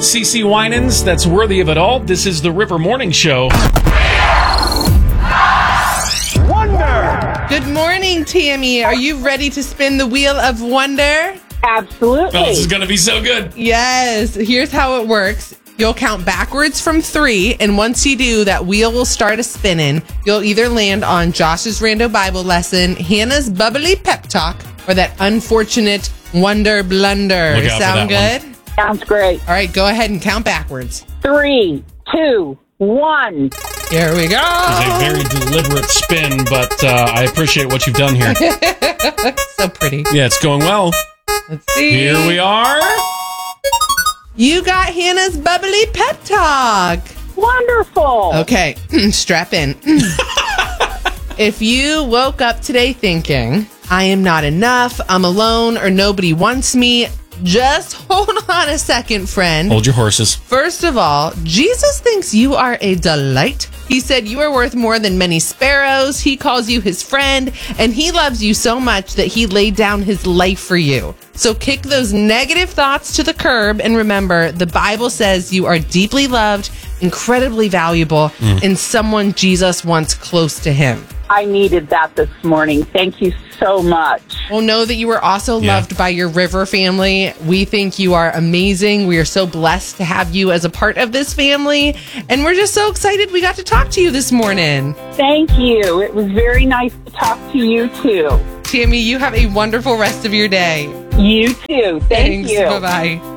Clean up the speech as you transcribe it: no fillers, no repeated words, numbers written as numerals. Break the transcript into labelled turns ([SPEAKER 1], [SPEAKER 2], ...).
[SPEAKER 1] CeCe Winans, that's worthy of it all. This is the River Morning Show.
[SPEAKER 2] Wonder!
[SPEAKER 3] Good morning, Tammy. Are you ready to spin the wheel of wonder?
[SPEAKER 2] Absolutely.
[SPEAKER 1] Oh, this is going to be so good.
[SPEAKER 3] Yes. Here's how it works. You'll count backwards from 3, and once you do, that wheel will start a spinning. You'll either land on Josh's Rando Bible lesson, Hannah's bubbly pep talk, or that unfortunate wonder blunder.
[SPEAKER 1] Look out for
[SPEAKER 3] Sound
[SPEAKER 1] that
[SPEAKER 3] good?
[SPEAKER 2] Sounds great.
[SPEAKER 3] All right, go ahead and count backwards.
[SPEAKER 2] 3, 2, 1.
[SPEAKER 3] Here we go.
[SPEAKER 1] It's a very deliberate spin, but I appreciate what you've done here.
[SPEAKER 3] So pretty.
[SPEAKER 1] Yeah, it's going well.
[SPEAKER 3] Let's see.
[SPEAKER 1] Here we are.
[SPEAKER 3] You got Hannah's bubbly pep talk.
[SPEAKER 2] Wonderful.
[SPEAKER 3] Okay, strap in. If you woke up today thinking, I am not enough, I'm alone, or nobody wants me, just hold on a second, friend.
[SPEAKER 1] Hold your horses.
[SPEAKER 3] First of all, Jesus thinks you are a delight. He said you are worth more than many sparrows. He calls you his friend, and he loves you so much that he laid down his life for you. So kick those negative thoughts to the curb, and remember, the Bible says you are deeply loved, incredibly valuable, and someone Jesus wants close to him.
[SPEAKER 2] I needed that this morning. Thank you so much.
[SPEAKER 3] Well, know that you are also loved by your River family. We think you are amazing. We are so blessed to have you as a part of this family. And we're just so excited we got to talk to you this morning.
[SPEAKER 2] Thank you. It was very nice to talk to you, too.
[SPEAKER 3] Tammy, you have a wonderful rest of your day.
[SPEAKER 2] You, too. Thank
[SPEAKER 3] Thanks.
[SPEAKER 2] you.
[SPEAKER 3] Bye-bye.